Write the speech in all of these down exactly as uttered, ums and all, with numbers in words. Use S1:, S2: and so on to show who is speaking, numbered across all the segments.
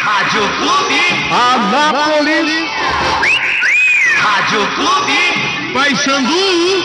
S1: Rádio Clube
S2: Anápolis,
S1: Rádio Clube
S2: Paysandu.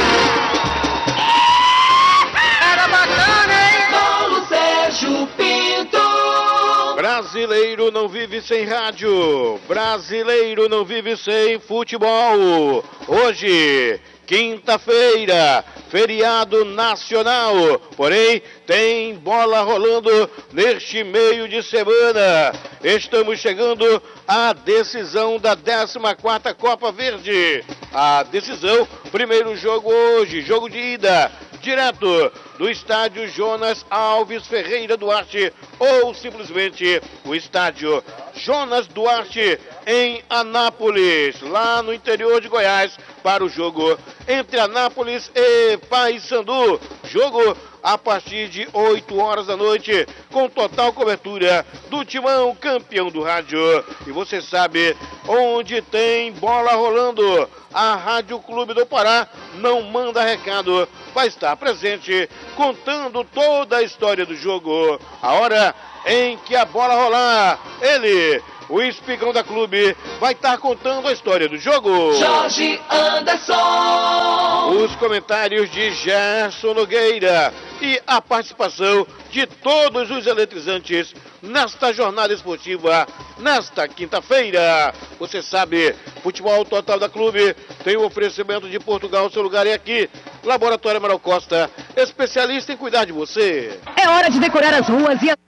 S1: Era bacana, hein? Paulo Sérgio Pinto.
S3: Brasileiro não vive sem rádio, brasileiro não vive sem futebol. Hoje, quinta-feira, feriado nacional, porém tem bola rolando neste meio de semana. Estamos chegando à decisão da décima quarta Copa Verde. A decisão, primeiro jogo hoje, jogo de ida, direto do estádio Jonas Alves Ferreira Duarte, ou simplesmente o estádio Jonas Duarte em Anápolis, lá no interior de Goiás, para o jogo entre Anápolis e Paysandu. Jogo a partir de oito horas da noite, com total cobertura do Timão, campeão do rádio. E você sabe, onde tem bola rolando, a Rádio Clube do Pará não manda recado, vai estar presente, contando toda a história do jogo. A hora em que a bola rolar, ele, o espigão da clube, vai estar contando a história do jogo.
S1: Jorge Anderson.
S3: Os comentários de Gerson Nogueira e a participação de todos os eletrizantes nesta jornada esportiva, nesta quinta-feira. Você sabe, futebol total da clube tem o oferecimento de Portugal, seu lugar é aqui. Laboratório Amaral Costa, especialista em cuidar de você.
S4: É hora de decorar as ruas e a...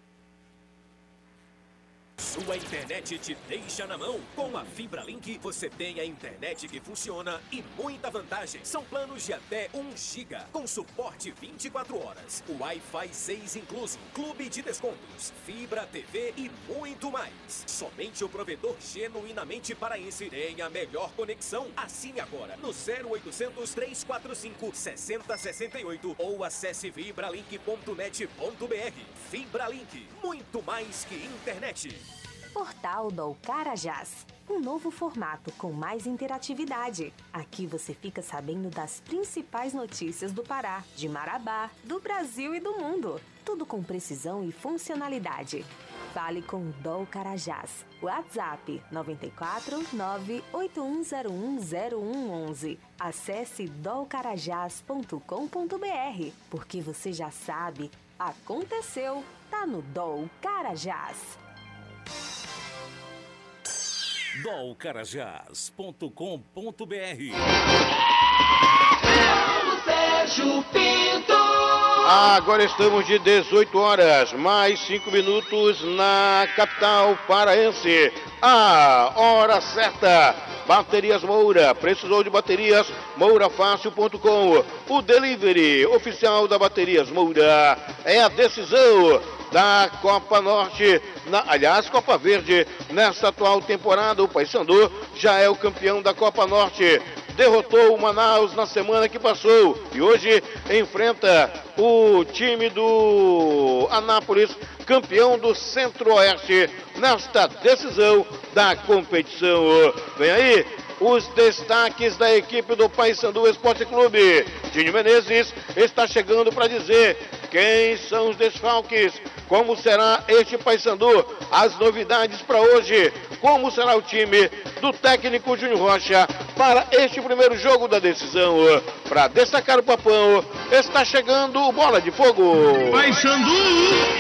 S5: Sua internet te deixa na mão. Com a FibraLink, você tem a internet que funciona e muita vantagem. São planos de até um giga, com suporte vinte e quatro horas. Wi-Fi seis incluso, clube de descontos, fibra, T V e muito mais. Somente o provedor genuinamente paraense tem a melhor conexão. Assine agora no zero oitocentos, trezentos e quarenta e cinco, sessenta sessenta e oito ou acesse fibralink ponto net ponto br. FibraLink, muito mais que internet.
S6: Portal do Carajás, um novo formato com mais interatividade. Aqui você fica sabendo das principais notícias do Pará, de Marabá, do Brasil e do mundo. Tudo com precisão e funcionalidade. Fale com o Dol Carajás. WhatsApp nove quatro nove oito um zero um zero um um um. Acesse dol carajás ponto com ponto br, porque você já sabe, aconteceu, tá no Dol Carajás.
S5: dol carajás ponto com ponto br.
S1: Paulo Sérgio Pinto.
S3: Agora estamos de dezoito horas, mais cinco minutos na capital paraense. A hora certa. Baterias Moura. Precisou de baterias? moura fácil ponto com. O delivery oficial da Baterias Moura. É a decisão da Copa Norte, na, aliás, Copa Verde, nessa atual temporada. O Paysandu já é o campeão da Copa Norte. Derrotou o Manaus na semana que passou e hoje enfrenta o time do Anápolis, campeão do Centro-Oeste, nesta decisão da competição. Vem aí os destaques da equipe do Paysandu Esporte Clube. Dinho Menezes está chegando para dizer quem são os desfalques, como será este Paysandu, as novidades para hoje, como será o time do técnico Júnior Rocha para este primeiro jogo da decisão. Para destacar o papão, está chegando o Bola de Fogo.
S2: Paysandu.